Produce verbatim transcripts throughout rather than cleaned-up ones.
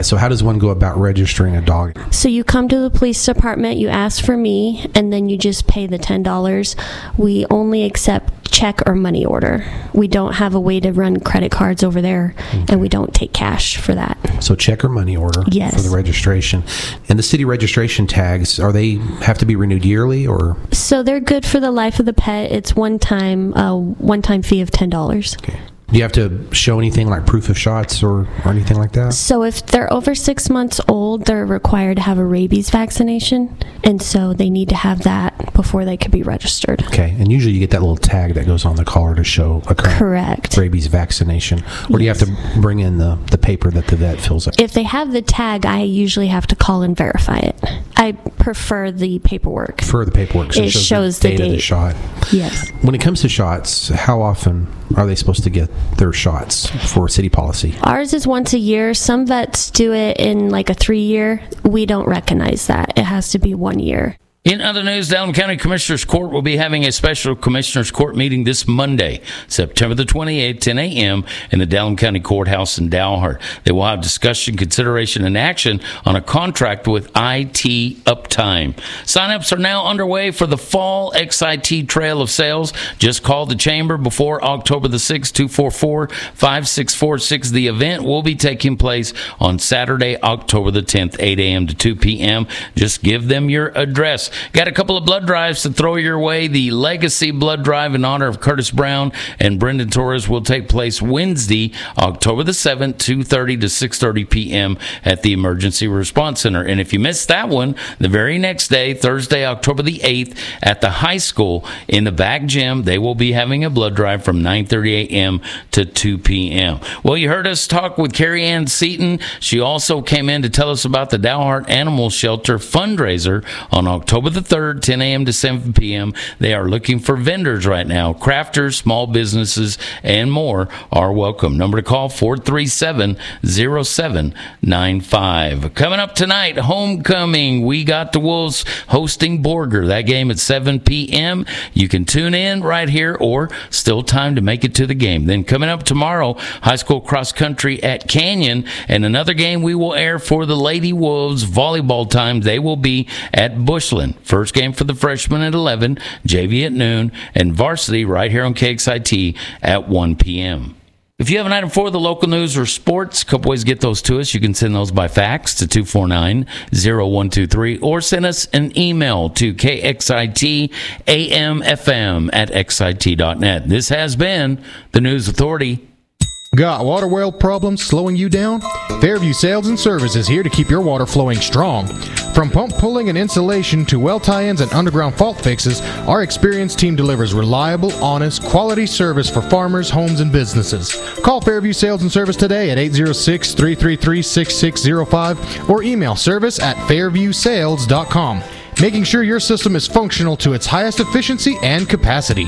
right, so how does one go about registering a dog? So you come to the police department, you ask for me, and then you just pay the ten dollars. We only accept check or money order. We don't have a way to run credit cards over there, okay. and we don't take cash for that. So check or money order yes. for the registration. And the city registration tags, are they have to be renewed yearly, or? So they're good for the life of the pet. It's one time, uh, one time fee of ten dollars. Okay. Do you have to show anything like proof of shots or, or anything like that? So if they're over six months old, they're required to have a rabies vaccination, and so they need to have that before they could be registered. Okay, and usually you get that little tag that goes on the collar to show a correct rabies vaccination. Or do you have to bring in the, the paper that the vet fills out? If they have the tag, I usually have to call and verify it. I prefer the paperwork. For the paperwork, so it, it shows, shows the the date date. of the shot. Yes. When it comes to shots, how often are they supposed to get their shots for city policy? Ours is once a year. Some vets do it in like a three year. We don't recognize that. It has to be one year. In other news, Dalton County Commissioners Court will be having a special Commissioners Court meeting this Monday, September the twenty-eighth, ten a.m. in the Dalton County Courthouse in Dalhart. They will have discussion, consideration, and action on a contract with I T Uptime. Sign-ups are now underway for the Fall X I T Trail of Sales. Just call the Chamber before October the sixth, two four four, five six four six. The event will be taking place on Saturday, October the tenth, eight a.m. to two p.m. Just give them your address. Got a couple of blood drives to throw your way. The Legacy Blood Drive in honor of Curtis Brown and Brendan Torres will take place Wednesday, October the seventh, two thirty to six thirty p.m. at the Emergency Response Center. And if you missed that one, the very next day, Thursday, October the eighth, at the high school in the back gym, they will be having a blood drive from nine thirty a.m. to two p.m. Well, you heard us talk with Carrie Ann Seaton. She also came in to tell us about the Dalhart Animal Shelter fundraiser on October the third, ten a.m. to seven p.m. They are looking for vendors right now. Crafters, small businesses, and more are welcome. Number to call, four three seven, zero seven nine five. Coming up tonight, homecoming. We got the Wolves hosting Borger. That game at seven p.m. You can tune in right here, or still time to make it to the game. Then coming up tomorrow, high school cross country at Canyon, and another game we will air for the Lady Wolves volleyball time. They will be at Bushland. First game for the freshmen at eleven, J V at noon, and varsity right here on K X I T at one p.m. If you have an item for the local news or sports, a couple ways to get those to us. You can send those by fax to two four nine, zero one two three, or send us an email to K X I T A M F M at X I T dot net. This has been the News Authority. Got water well problems slowing you down? Fairview Sales and Service is here to keep your water flowing strong. From pump pulling and insulation to well tie-ins and underground fault fixes, our experienced team delivers reliable, honest, quality service for farmers, homes, and businesses. Call Fairview Sales and Service today at eight zero six, three three three, six six zero five or email service at fairview sales dot com, making sure your system is functional to its highest efficiency and capacity.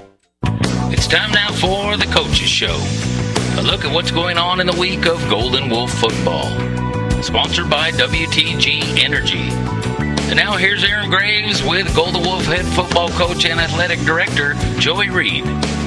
It's time now for the Coaches Show. A look at what's going on in the week of Golden Wolf football. Sponsored by W T G Energy. And now here's Aaron Graves with Golden Wolf head football coach and athletic director, Joey Reed.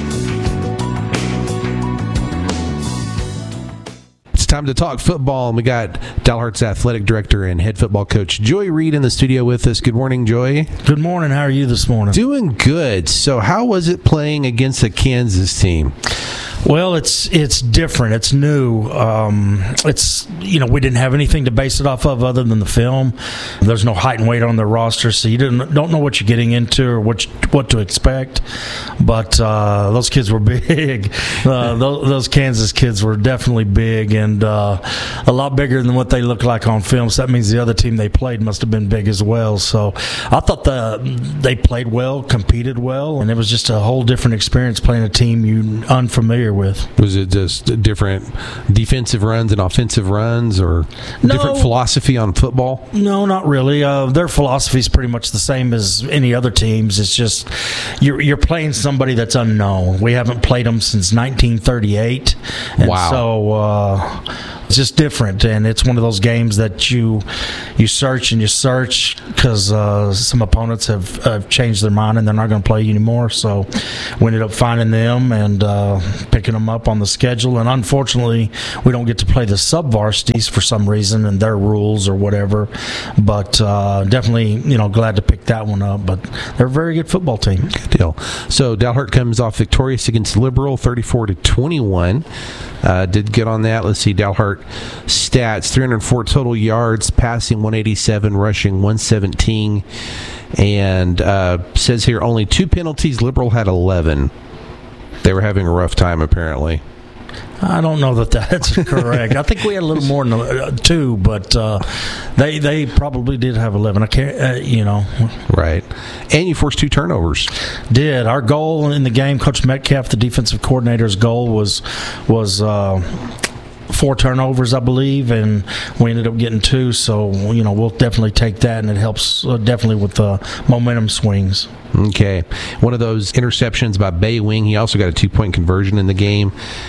It's time to talk football, and we got Dalhart's athletic director and head football coach, Joey Reed, in the studio with us. Good morning, Joey. Good morning. How are you this morning? Doing good. So how was it playing against a Kansas team? Well, it's it's different. It's new. Um, it's you know we didn't have anything to base it off of other than the film. There's no height and weight on the roster, so you didn't don't know what you're getting into or what you, what to expect. But uh, those kids were big. Uh, those, those Kansas kids were definitely big and uh, a lot bigger than what they look like on film. So that means the other team they played must have been big as well. So I thought the they played well, competed well, and it was just a whole different experience playing a team you unfamiliar with. Was it just different defensive runs and offensive runs, or no, different philosophy on football? No, not really. Uh, their philosophy is pretty much the same as any other teams. It's just you're, you're playing somebody that's unknown. We haven't played them since nineteen thirty-eight. And wow. So, uh, It's just different, and it's one of those games that you you search and you search because uh, some opponents have, have changed their mind and they're not going to play you anymore. So we ended up finding them and uh, picking them up on the schedule. And unfortunately, we don't get to play the sub-varsities for some reason and their rules or whatever. But uh, definitely, you know, glad to pick that one up. But they're a very good football team. Good deal. So Dalhart comes off victorious against Liberal, thirty-four to twenty-one. Uh, did get on that. Let's see, Dalhart stats: three hundred four total yards, passing one eighty-seven, rushing one seventeen, and uh, says here only two penalties. Liberal had eleven. They were having a rough time, apparently. I don't know that that's correct. I think we had a little more than uh, two, but uh, they they probably did have eleven. I can't, uh, you know. Right. And you forced two turnovers. Did. Our goal in the game, Coach Metcalf, the defensive coordinator's goal was was uh, four turnovers, I believe, and we ended up getting two. So, you know, we'll definitely take that, and it helps uh, definitely with the momentum swings. Okay. One of those interceptions by Bay Wing. He also got a two-point conversion in the game.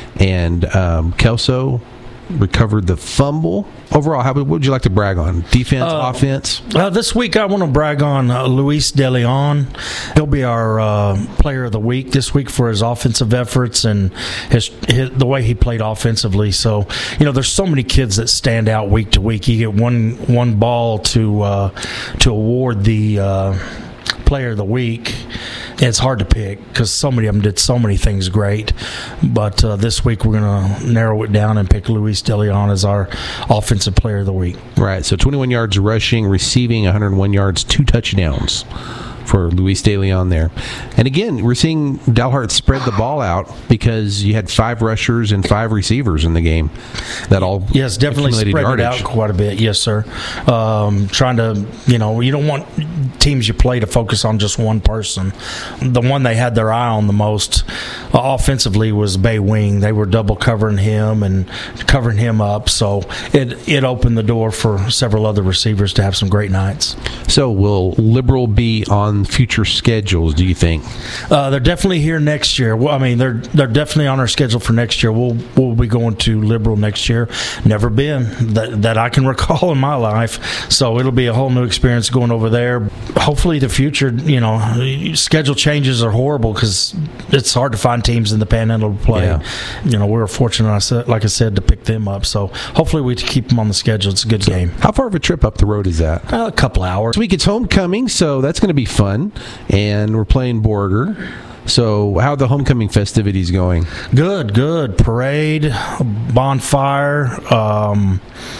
And um, Kelso recovered the fumble. Overall, how what would you like to brag on? Defense, uh, offense? Uh, this week, I want to brag on uh, Luis De Leon. He'll be our uh, player of the week this week for his offensive efforts and his, his the way he played offensively. So, you know, there's so many kids that stand out week to week. You get one one ball to uh, to award the uh, player of the week. It's hard to pick because so many of them did so many things great. But uh, this week we're going to narrow it down and pick Luis De Leon as our offensive player of the week. Right, so twenty-one yards rushing, receiving, one hundred one yards, two touchdowns for Luis De Leon there. And again, we're seeing Dalhart spread the ball out because you had five rushers and five receivers in the game. That all yes, definitely spread yardage. it out quite a bit. Yes, sir. Um, trying to, you know, you don't want teams you play to focus on just one person. The one they had their eye on the most uh, offensively was Bay Wing. They were double covering him and covering him up, so it it opened the door for several other receivers to have some great nights. So will Liberal be on future schedules, do you think? Uh, they're definitely here next year. Well, I mean, they're they're definitely on our schedule for next year. We'll we'll be going to Liberal next year. Never been that that I can recall in my life. So it'll be a whole new experience going over there. Hopefully, the future, you know, schedule changes are horrible because it's hard to find teams in the Panhandle to play. Yeah. You know, we were fortunate, I said, like I said, to pick them up. So hopefully, we keep them on the schedule. It's a good so game. How far of a trip up the road is that? Uh, a couple hours. This week it's homecoming, so that's going to be fun. And we're playing Borger. So how are the homecoming festivities going? Good, good. Parade, bonfire, um,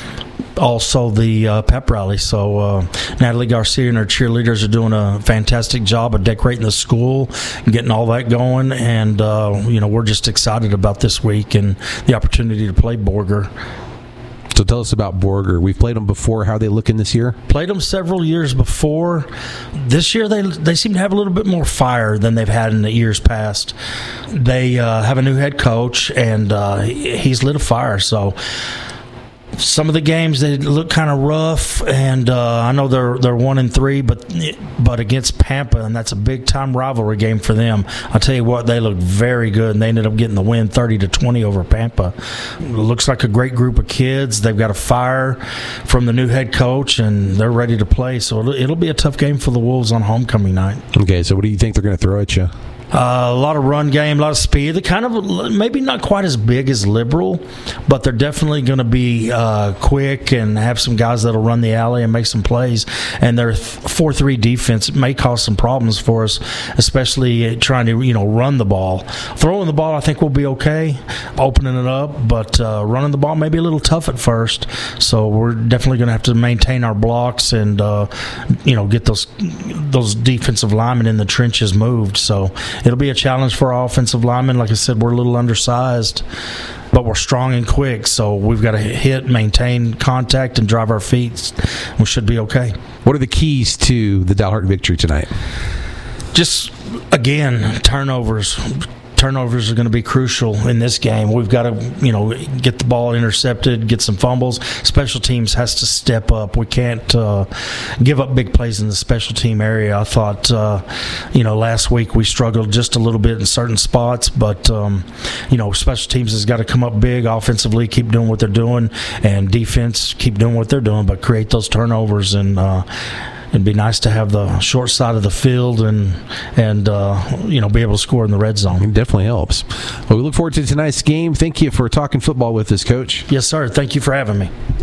also the uh, pep rally. So uh, Natalie Garcia and her cheerleaders are doing a fantastic job of decorating the school and getting all that going. And, uh, you know, we're just excited about this week and the opportunity to play Borger. So tell us about Borger. We've played them before. How are they looking this year? Played them several years before. This year they they seem to have a little bit more fire than they've had in the years past. They uh, have a new head coach, and uh, he's lit a fire. So some of the games they look kind of rough, and uh, I know they're they're one and three, but but against Pampa, and that's a big time rivalry game for them. I'll tell you what, they look very good, and they ended up getting the win, thirty to twenty over Pampa. It looks like a great group of kids. They've got a fire from the new head coach, and they're ready to play. So it'll, it'll be a tough game for the Wolves on homecoming night. Okay, so what do you think they're going to throw at you? Uh, a lot of run game, a lot of speed. They're kind of maybe not quite as big as Liberal, but they're definitely going to be uh, quick and have some guys that'll run the alley and make some plays. And their four three defense may cause some problems for us, especially trying to, you know, run the ball. Throwing the ball, I think we'll be okay, opening it up, but uh, running the ball may be a little tough at first. So we're definitely going to have to maintain our blocks and, uh, you know, get those those defensive linemen in the trenches moved. So it'll be a challenge for our offensive linemen. Like I said, we're a little undersized, but we're strong and quick, so we've got to hit, maintain contact, and drive our feet. We should be okay. What are the keys to the Dalhart victory tonight? Just, again, turnovers. turnovers are going to be crucial in this game. We've got to, you know, get the ball intercepted, get some fumbles. Special teams has to step up. We can't uh, give up big plays in the special team area. I thought, uh, you know, last week we struggled just a little bit in certain spots, but, um, you know, special teams has got to come up big offensively, keep doing what they're doing, and defense keep doing what they're doing, but create those turnovers. And uh, it'd be nice to have the short side of the field and and uh, you know, be able to score in the red zone. It definitely helps. Well, we look forward to tonight's game. Thank you for talking football with us, Coach. Yes, sir. Thank you for having me.